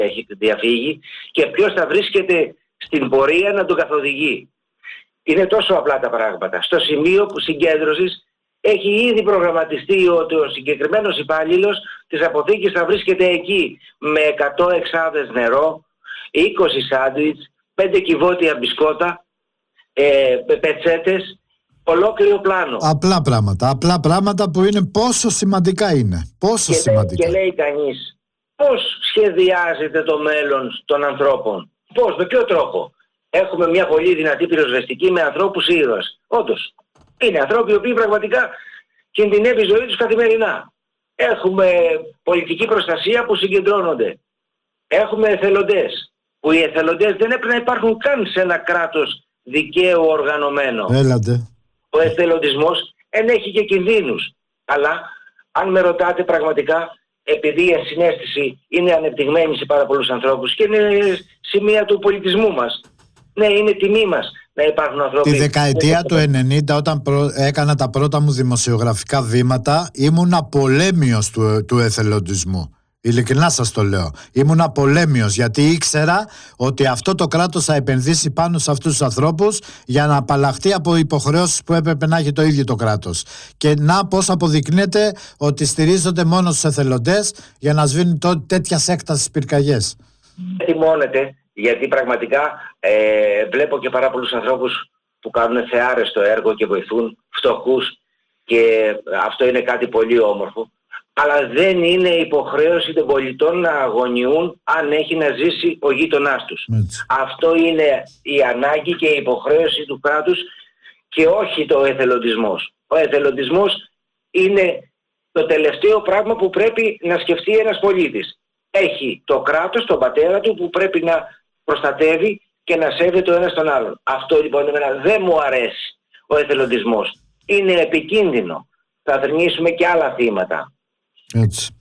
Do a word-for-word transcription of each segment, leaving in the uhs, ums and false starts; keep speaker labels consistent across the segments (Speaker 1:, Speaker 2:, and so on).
Speaker 1: έχει διαφύγει και ποιος θα βρίσκεται στην πορεία να τον καθοδηγεί. Είναι τόσο απλά τα πράγματα. Στο σημείο που συγκέντρωσης έχει ήδη προγραμματιστεί ότι ο συγκεκριμένος υπάλληλος της αποθήκης θα βρίσκεται εκεί με εκατό εξάδες νερό, είκοσι σάντουιτς, πέντε κυβότια μπισκότα, ε, πετσέτες, ολόκληρο πλάνο.
Speaker 2: Απλά πράγματα. Απλά πράγματα που είναι πόσο σημαντικά είναι. Πόσο
Speaker 1: και,
Speaker 2: σημαντικά.
Speaker 1: Και λέει κανείς, πώς σχεδιάζεται το μέλλον των ανθρώπων? Πώς, με ποιο τρόπο? Έχουμε μια πολύ δυνατή πυροσβεστική με ανθρώπους ήρωες. Όντως, είναι ανθρώποι οι οποίοι πραγματικά κινδυνεύει η ζωή τους καθημερινά. Έχουμε πολιτική προστασία που συγκεντρώνονται. Έχουμε εθελοντές, που οι εθελοντές δεν έπρεπε να υπάρχουν καν σε ένα κράτος δικαίου οργανωμένο.
Speaker 2: Έλατε.
Speaker 1: Ο εθελοντισμός ενέχει και κινδύνους. Αλλά αν με ρωτάτε πραγματικά, επειδή η ενσυναίσθηση είναι ανεπτυγμένη σε πάρα πολλούς ανθρώπους και είναι σημεία του πολιτισμού μας, ναι, είναι τιμή μας να υπάρχουν ανθρώποι.
Speaker 2: Τη δεκαετία του ενενήντα, όταν προ... έκανα τα πρώτα μου δημοσιογραφικά βήματα, ήμουνα πολέμιος του, του εθελοντισμού. Ειλικρινά σας το λέω. Ήμουνα πολέμιος, γιατί ήξερα ότι αυτό το κράτος θα επενδύσει πάνω σε αυτούς τους ανθρώπους για να απαλλαχτεί από υποχρεώσεις που έπρεπε να έχει το ίδιο το κράτος. Και να πώς αποδεικνύεται ότι στηρίζονται μόνο στους εθελοντές για να σβήνουν τέτοια έκταση πυρκαγιές.
Speaker 1: Θυμώνεται, γιατί πραγματικά ε, βλέπω και πάρα πολλούς ανθρώπους που κάνουν θεάρεστο έργο και βοηθούν φτωχούς, και αυτό είναι κάτι πολύ όμορφο. Αλλά δεν είναι υποχρέωση των πολιτών να αγωνιούν αν έχει να ζήσει ο γείτονάς τους. Έτσι. Αυτό είναι η ανάγκη και η υποχρέωση του κράτους και όχι το εθελοντισμός. Ο εθελοντισμός είναι το τελευταίο πράγμα που πρέπει να σκεφτεί ένας πολίτης. Έχει το κράτος, τον πατέρα του, που πρέπει να προστατεύει και να σέβεται ο ένας τον άλλον. Αυτό λοιπόν εμένα δεν μου αρέσει ο εθελοντισμός. Είναι επικίνδυνο. Θα θρηνήσουμε και άλλα θύματα.
Speaker 2: Έτσι.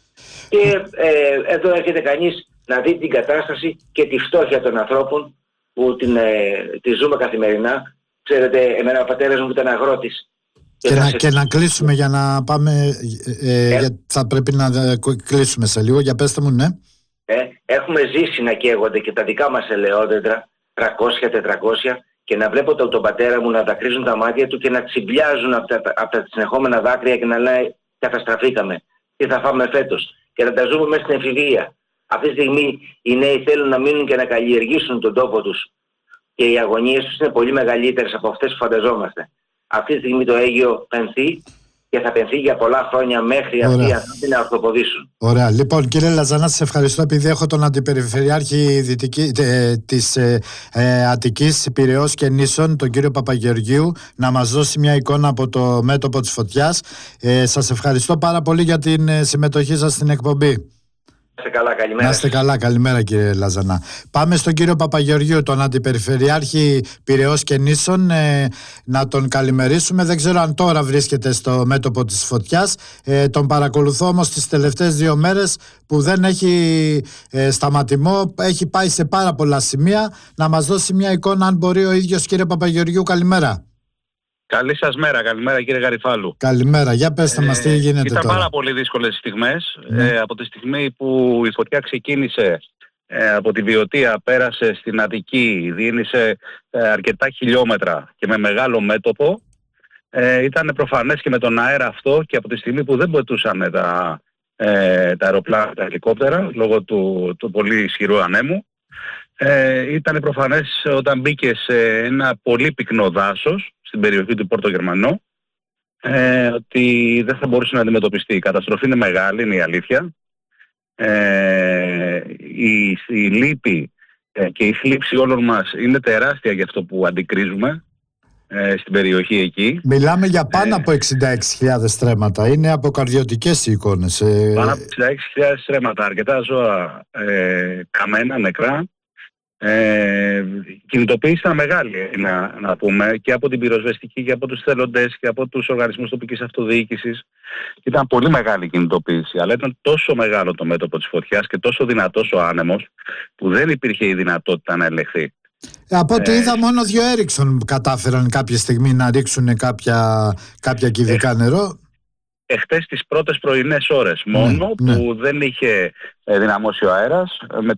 Speaker 1: Και ε, εδώ έρχεται κανείς να δει την κατάσταση και τη φτώχεια των ανθρώπων που την, ε, τη ζούμε καθημερινά. Ξέρετε, εμένα ο πατέρας μου ήταν αγρότης.
Speaker 2: Και, και, να, σε... και να κλείσουμε για να πάμε, ε, ε, για, θα πρέπει να κλείσουμε σε λίγο, για πέστε μου, ναι.
Speaker 1: Ε, έχουμε ζήσει να καίγονται και τα δικά μας ελαιόδεντρα, τριακόσια τετρακόσια, και να βλέπω τον, τον πατέρα μου να δακρύζουν τα μάτια του και να τσιμπλιάζουν από τα, από τα συνεχόμενα δάκρυα και να λέει καταστραφήκαμε. Τι θα φάμε φέτος? Και να τα ζούμε μέσα στην εφηβεία. Αυτή τη στιγμή οι νέοι θέλουν να μείνουν και να καλλιεργήσουν τον τόπο τους. Και οι αγωνίες τους είναι πολύ μεγαλύτερες από αυτές που φανταζόμαστε. Αυτή τη στιγμή το Αίγυο πενθεί και θα πενθεί για πολλά χρόνια μέχρι αυτοί οι άνθρωποι να ορθοποδήσουν.
Speaker 2: Ωραία. Λοιπόν, κύριε Λαζανά, σας ευχαριστώ, επειδή έχω τον Αντιπεριφερειάρχη Δυτική, ε, της ε, ε, Αττικής, Πειραιώς και Νήσων, τον κύριο Παπαγεωργίου, να μας δώσει μια εικόνα από το μέτωπο της φωτιάς. Ε, σας ευχαριστώ πάρα πολύ για την ε, συμμετοχή σας στην εκπομπή.
Speaker 1: Να είστε καλά, καλημέρα.
Speaker 2: Να είστε καλά, καλημέρα κύριε Λαζανά. Πάμε στον κύριο Παπαγεωργίου, τον Αντιπεριφερειάρχη Πειραιώς και Νήσων, ε, να τον καλημερίσουμε. Δεν ξέρω αν τώρα βρίσκεται στο μέτωπο της φωτιάς. Ε, τον παρακολουθώ όμως τις τελευταίες δύο μέρες που δεν έχει ε, σταματημό. Έχει πάει σε πάρα πολλά σημεία. Να μας δώσει μια εικόνα, αν μπορεί ο ίδιος. Κύριε Παπαγεωργίου, καλημέρα.
Speaker 3: Καλή σας μέρα, καλημέρα κύριε Γαριφάλου.
Speaker 2: Καλημέρα, για πέστε ε, μας τι γίνεται
Speaker 3: ήταν
Speaker 2: τώρα.
Speaker 3: Πάρα πολύ δύσκολες στιγμές. Ναι. Ε, από τη στιγμή που η φωτιά ξεκίνησε ε, από τη Βιωτία, πέρασε στην Αττική, διήνυσε ε, αρκετά χιλιόμετρα και με μεγάλο μέτωπο, ε, ήταν προφανές και με τον αέρα αυτό, και από τη στιγμή που δεν πετούσαν τα, ε, τα αεροπλάνα, τα ελικόπτερα, λόγω του, του πολύ ισχυρού ανέμου, ε, ήταν προφανές όταν μπήκε σε ένα πολύ πυκνό δάσος στην περιοχή του Πόρτο Γερμανό, ε, ότι δεν θα μπορούσε να αντιμετωπιστεί. Η καταστροφή είναι μεγάλη, είναι η αλήθεια. Ε, η, η λύπη ε, και η θλίψη όλων μας είναι τεράστια για αυτό που αντικρίζουμε ε, στην περιοχή εκεί.
Speaker 2: Μιλάμε για πάνω ε, από εξήντα έξι χιλιάδες στρέμματα. Είναι αποκαρδιωτικές οι εικόνες. Ε,
Speaker 3: πάνω από εξήντα έξι χιλιάδες στρέμματα. Αρκετά ζώα ε, καμένα, νεκρά. Ε, η κινητοποίηση ήταν μεγάλη, να, να πούμε, και από την πυροσβεστική και από τους θελοντές και από τους οργανισμούς τοπικής αυτοδιοίκησης. Ήταν πολύ μεγάλη η κινητοποίηση, αλλά ήταν τόσο μεγάλο το μέτωπο της φωτιάς και τόσο δυνατός ο άνεμος που δεν υπήρχε η δυνατότητα να ελεγχθεί.
Speaker 2: Από ό,τι ε, είδα, μόνο δύο Έριξον κατάφεραν κάποια στιγμή να ρίξουν κάποια, κάποια κυβικά ε, νερό.
Speaker 3: Εχθές τις πρώτες πρωινές ώρες μόνο, ναι, που ναι. δεν είχε δυναμώσει ο αέρας, με